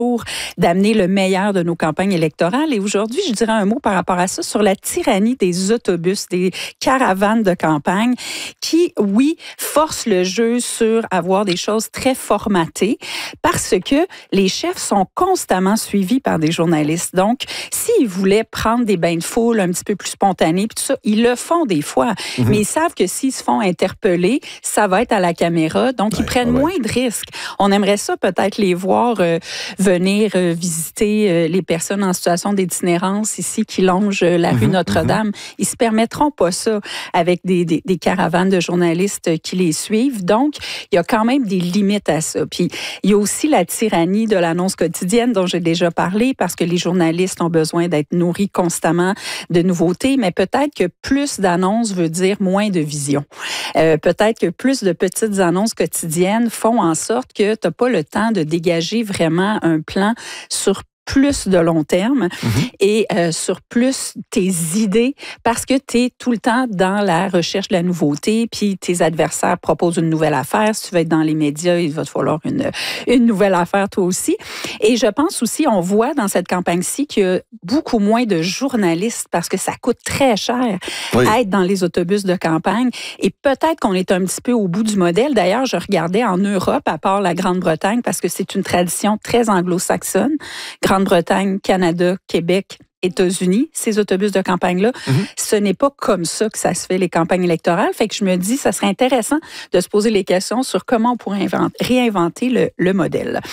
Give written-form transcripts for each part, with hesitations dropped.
d'amener le meilleur de nos campagnes électorales. Et aujourd'hui, je dirais un mot par rapport à ça sur la tyrannie des autobus, des caravanes de campagne qui, oui, forcent le jeu sur avoir des choses très formatées parce que les chefs sont constamment suivis par des journalistes. Donc, s'ils voulaient prendre des bains de foule un petit peu plus spontanés, puis tout ça, ils le font des fois, mais ils savent que s'ils se font interpeller, ça va être à la caméra, donc ils prennent moins de risques. On aimerait ça peut-être les voir venir visiter les personnes en situation d'itinérance ici qui longent la rue Notre-Dame. Ils se permettront pas ça avec des caravanes de journalistes qui les suivent. Donc, il y a quand même des limites à ça. Puis, il y a aussi la tyrannie de l'annonce quotidienne dont j'ai déjà parlé parce que les journalistes ont besoin d'être nourris constamment de nouveautés, mais peut-être que plus d'annonces veut dire moins de vision. Peut-être que plus de petites annonces quotidiennes font en sorte que tu n'as pas le temps de dégager vraiment un plan sur plus de long terme et sur plus tes idées parce que tu es tout le temps dans la recherche de la nouveauté puis tes adversaires proposent une nouvelle affaire. Si tu veux être dans les médias, il va te falloir une nouvelle affaire toi aussi. Et je pense aussi, on voit dans cette campagne-ci qu'il y a beaucoup moins de journalistes parce que ça coûte très cher être dans les autobus de campagne et peut-être qu'on est un petit peu au bout du modèle. D'ailleurs, je regardais en Europe, à part la Grande-Bretagne, parce que c'est une tradition très anglo-saxonne, Grande-Bretagne, Canada, Québec, États-Unis, ces autobus de campagne-là, ce n'est pas comme ça que ça se fait, les campagnes électorales. Fait que je me dis, ça serait intéressant de se poser les questions sur comment on pourrait réinventer le modèle.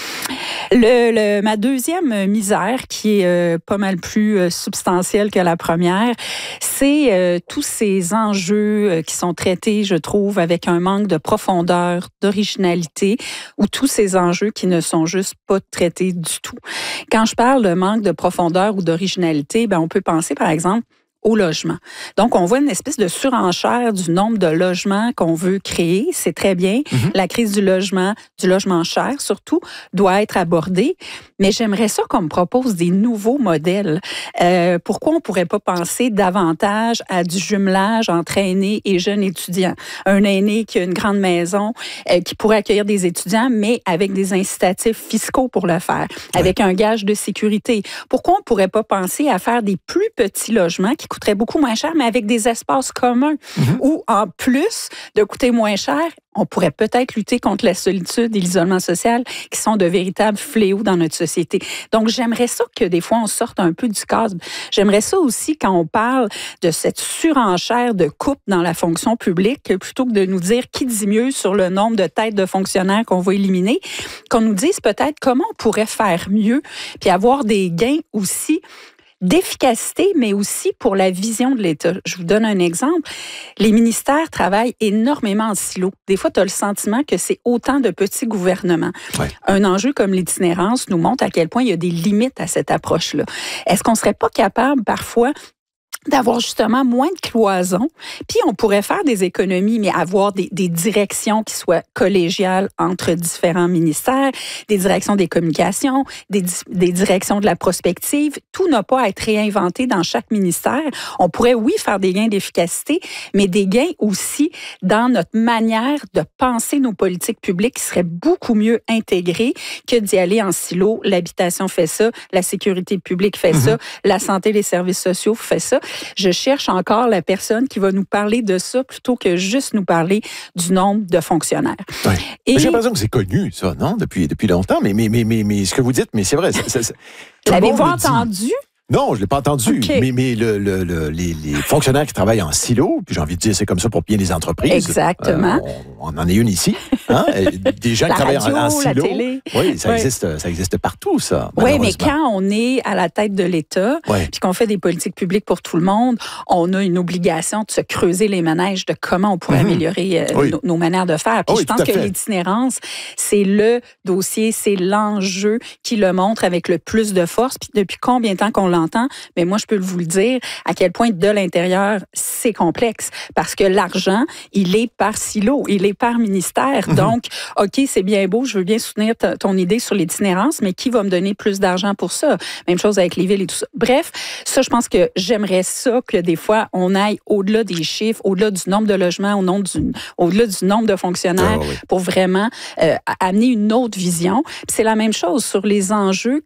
Ma deuxième misère, qui est pas mal plus substantielle que la première, c'est tous ces enjeux qui sont traités, je trouve, avec un manque de profondeur, d'originalité, ou tous ces enjeux qui ne sont juste pas traités du tout. Quand je parle de manque de profondeur ou d'originalité, on peut penser, par exemple, au logement. Donc, on voit une espèce de surenchère du nombre de logements qu'on veut créer. C'est très bien. La crise du logement cher, surtout, doit être abordée. Mais j'aimerais ça qu'on me propose des nouveaux modèles. Pourquoi on ne pourrait pas penser davantage à du jumelage entre aînés et jeunes étudiants? Un aîné qui a une grande maison, qui pourrait accueillir des étudiants, mais avec des incitatifs fiscaux pour le faire, avec un gage de sécurité. Pourquoi on ne pourrait pas penser à faire des plus petits logements qui coûterait beaucoup moins cher, mais avec des espaces communs, où en plus de coûter moins cher, on pourrait peut-être lutter contre la solitude et l'isolement social, qui sont de véritables fléaux dans notre société. Donc, j'aimerais ça que des fois, on sorte un peu du cadre. J'aimerais ça aussi, quand on parle de cette surenchère de coupe dans la fonction publique, plutôt que de nous dire qui dit mieux sur le nombre de têtes de fonctionnaires qu'on va éliminer, qu'on nous dise peut-être comment on pourrait faire mieux, puis avoir des gains aussi d'efficacité, mais aussi pour la vision de l'État. Je vous donne un exemple. Les ministères travaillent énormément en silo. Des fois, tu as le sentiment que c'est autant de petits gouvernements. Un enjeu comme l'itinérance nous montre à quel point il y a des limites à cette approche-là. Est-ce qu'on ne serait pas capable, parfois, d'avoir justement moins de cloisons, puis on pourrait faire des économies, mais avoir des directions qui soient collégiales entre différents ministères, des directions des communications, des directions de la prospective. Tout n'a pas à être réinventé dans chaque ministère. On pourrait, oui, faire des gains d'efficacité, mais des gains aussi dans notre manière de penser nos politiques publiques qui seraient beaucoup mieux intégrées que d'y aller en silo. L'habitation fait ça, la sécurité publique fait ça, la santé, les services sociaux fait ça. Je cherche encore la personne qui va nous parler de ça plutôt que juste nous parler du nombre de fonctionnaires. Et j'ai l'impression que c'est connu, ça, non? Depuis longtemps, mais ce que vous dites, mais c'est vrai. L'avez-vous entendu? Non, je ne l'ai pas entendu. Okay. Mais les fonctionnaires qui travaillent en silo, puis j'ai envie de dire, c'est comme ça pour bien les entreprises. Exactement. On en est une ici. Hein? Des gens qui travaillent en silo. La télé. Oui, ça existe partout, ça. Oui, mais quand on est à la tête de l'État, puis qu'on fait des politiques publiques pour tout le monde, on a une obligation de se creuser les manèges de comment on pourrait améliorer nos manières de faire. Puis je pense que l'itinérance, c'est le dossier, c'est l'enjeu qui le montre avec le plus de force. Puis depuis combien de temps qu'on l'entend, mais moi, je peux vous le dire, à quel point de l'intérieur, c'est complexe. Parce que l'argent, il est par silo, il est par ministère. Donc, OK, c'est bien beau, je veux bien soutenir ton idée sur l'itinérance, mais qui va me donner plus d'argent pour ça? Même chose avec les villes et tout ça. Bref, ça, je pense que j'aimerais ça que des fois, on aille au-delà des chiffres, au-delà du nombre de logements, au-delà du nombre de fonctionnaires pour vraiment amener une autre vision. Puis c'est la même chose sur les enjeux